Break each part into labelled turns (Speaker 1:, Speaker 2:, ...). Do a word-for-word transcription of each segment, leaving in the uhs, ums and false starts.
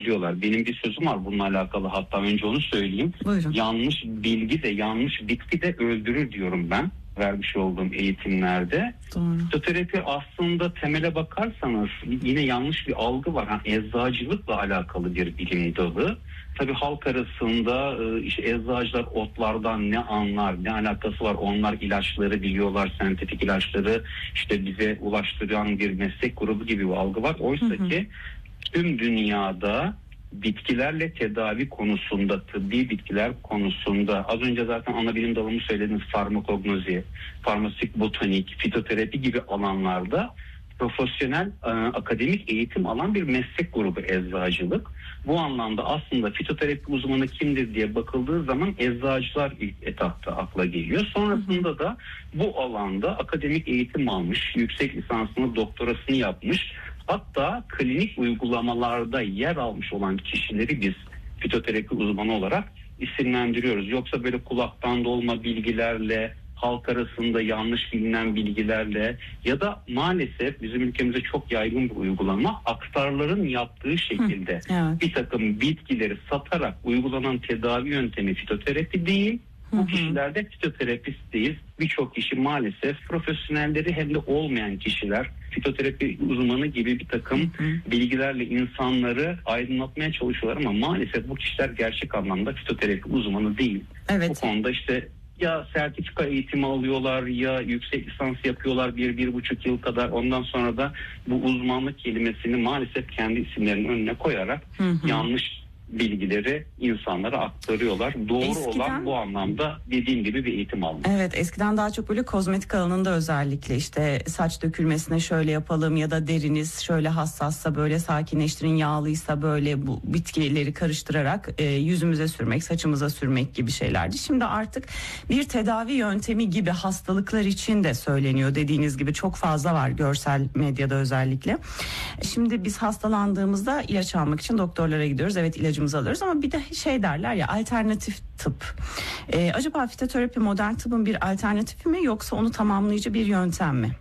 Speaker 1: diyorlar. Benim bir sözüm var bununla alakalı, hatta önce onu söyleyeyim.
Speaker 2: Buyurun.
Speaker 1: Yanlış bilgi de yanlış bitki de öldürür diyorum ben vermiş olduğum eğitimlerde.
Speaker 2: Doğru.
Speaker 1: Fitoterapi aslında temele bakarsanız yine yanlış bir algı var. Yani eczacılıkla alakalı bir bilim dalı. Tabii halk arasında işte eczacılar otlardan ne anlar, ne alakası var, onlar ilaçları biliyorlar, sentetik ilaçları işte bize ulaştıran bir meslek grubu gibi bir algı var. Oysa hı hı. ki tüm dünyada bitkilerle tedavi konusunda, tıbbi bitkiler konusunda, az önce zaten ana bilim dalımı söylediğiniz farmakognozi, farmasik botanik, fitoterapi gibi alanlarda profesyonel e, akademik eğitim alan bir meslek grubu eczacılık. Bu anlamda aslında fitoterapi uzmanı kimdir diye bakıldığı zaman eczacılar ilk etapta akla geliyor. Sonrasında da bu alanda akademik eğitim almış, yüksek lisansını, doktorasını yapmış, hatta klinik uygulamalarda yer almış olan kişileri biz fitoterapi uzmanı olarak isimlendiriyoruz. Yoksa böyle kulaktan dolma bilgilerle, halk arasında yanlış bilinen bilgilerle ya da maalesef bizim ülkemizde çok yaygın bir uygulama, aktarların yaptığı şekilde
Speaker 2: Hı, evet.
Speaker 1: bir takım bitkileri satarak uygulanan tedavi yöntemi fitoterapi değil. Bu kişilerde fitoterapist değil. Birçok kişi maalesef profesyonelleri hem de olmayan kişiler fitoterapi uzmanı gibi bir takım hı hı. bilgilerle insanları aydınlatmaya çalışıyorlar ama maalesef bu kişiler gerçek anlamda fitoterapi uzmanı değil.
Speaker 2: Evet.
Speaker 1: Bu konuda işte ya sertifika eğitimi alıyorlar ya yüksek lisans yapıyorlar bir, bir buçuk yıl kadar. Ondan sonra da bu uzmanlık kelimesini maalesef kendi isimlerinin önüne koyarak hı hı. yanlış bilgileri insanlara aktarıyorlar. Doğru eskiden, olan bu anlamda dediğim gibi bir eğitim almak.
Speaker 2: Evet, eskiden daha çok böyle kozmetik alanında özellikle işte saç dökülmesine şöyle yapalım ya da deriniz şöyle hassassa böyle sakinleştirin, yağlıysa böyle bu bitkileri karıştırarak e, yüzümüze sürmek, saçımıza sürmek gibi şeylerdi. Şimdi artık bir tedavi yöntemi gibi hastalıklar için de söyleniyor. Dediğiniz gibi çok fazla var görsel medyada özellikle. Şimdi biz hastalandığımızda ilaç almak için doktorlara gidiyoruz. Evet, ilacı alıyoruz ama bir de şey derler ya, alternatif tıp. Ee, acaba fitoterapi modern tıbbın bir alternatifi mi yoksa onu tamamlayıcı bir yöntem mi?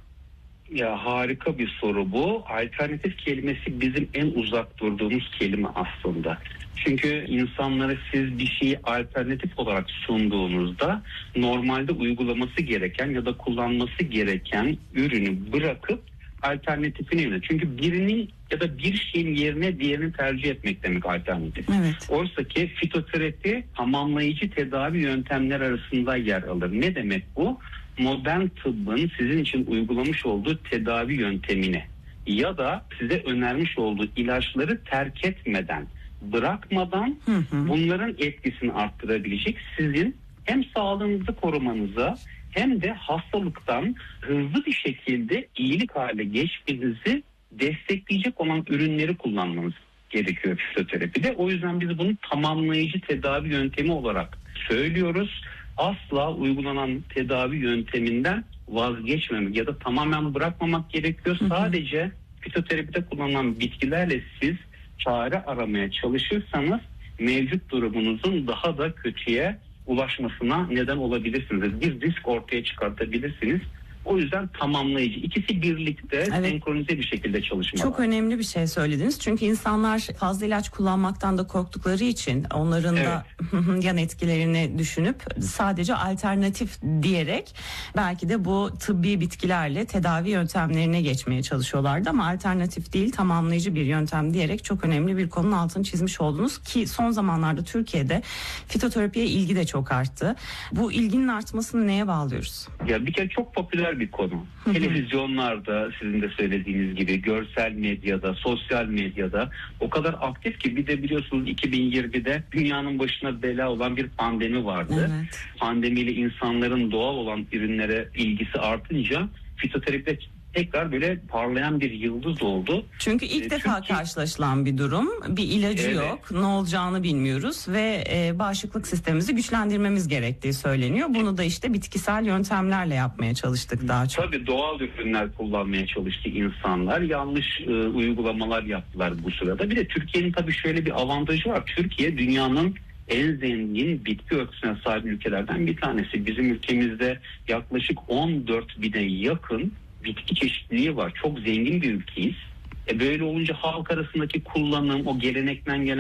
Speaker 1: Ya harika bir soru bu. Alternatif kelimesi bizim en uzak durduğumuz kelime aslında. Çünkü insanlara siz bir şeyi alternatif olarak sunduğunuzda normalde uygulaması gereken ya da kullanması gereken ürünü bırakıp alternatifine yönelir. Çünkü birinin ya da bir şeyin yerine diğerini tercih etmek demek alternatif.
Speaker 2: Evet.
Speaker 1: Oysa ki fitoterapi tamamlayıcı tedavi yöntemler arasında yer alır. Ne demek bu? Modern tıbbın sizin için uygulamış olduğu tedavi yöntemini ya da size önermiş olduğu ilaçları terk etmeden, bırakmadan hı hı. bunların etkisini arttırabilecek, sizin hem sağlığınızı korumanıza hem de hastalıktan hızlı bir şekilde iyilik hale geçmenizi destekleyecek olan ürünleri kullanmanız gerekiyor fitoterapide. O yüzden biz bunu tamamlayıcı tedavi yöntemi olarak söylüyoruz. Asla uygulanan tedavi yönteminden vazgeçmemek ya da tamamen bırakmamak gerekiyor. Hı hı. Sadece fitoterapide kullanılan bitkilerle siz çare aramaya çalışırsanız mevcut durumunuzun daha da kötüye ulaşmasına neden olabilirsiniz. Bir risk ortaya çıkartabilirsiniz. O yüzden tamamlayıcı. İkisi birlikte evet. senkronize bir şekilde çalışmalar.
Speaker 2: Çok önemli bir şey söylediniz. Çünkü insanlar fazla ilaç kullanmaktan da korktukları için onların evet. da yan etkilerini düşünüp sadece alternatif diyerek belki de bu tıbbi bitkilerle tedavi yöntemlerine geçmeye çalışıyorlardı ama alternatif değil, tamamlayıcı bir yöntem diyerek çok önemli bir konunun altını çizmiş oldunuz ki son zamanlarda Türkiye'de fitoterapiye ilgi de çok arttı. Bu ilginin artmasını neye bağlıyoruz?
Speaker 1: Ya bir kere çok popüler bir konu. Hı hı. Televizyonlarda sizin de söylediğiniz gibi, görsel medyada, sosyal medyada o kadar aktif ki, bir de biliyorsunuz iki bin yirmide dünyanın başına bela olan bir pandemi vardı.
Speaker 2: Evet.
Speaker 1: Pandemiyle insanların doğal olan ürünlere ilgisi artınca fitoterapide tekrar böyle parlayan bir yıldız oldu.
Speaker 2: Çünkü ilk ee, defa Türkiye... karşılaşılan bir durum. Bir ilacı evet. yok. Ne olacağını bilmiyoruz ve e, bağışıklık sistemimizi güçlendirmemiz gerektiği söyleniyor. Bunu da işte bitkisel yöntemlerle yapmaya çalıştık daha çok.
Speaker 1: Tabii doğal ürünler kullanmaya çalıştı insanlar. Yanlış e, uygulamalar yaptılar bu sırada. Bir de Türkiye'nin tabii şöyle bir avantajı var. Türkiye dünyanın en zengin bitki örtüsüne sahip ülkelerden bir tanesi. Bizim ülkemizde yaklaşık on dört bine yakın bitki çeşitliliği var. Çok zengin bir ülkeyiz. E böyle olunca halk arasındaki kullanım, o gelenekten gelen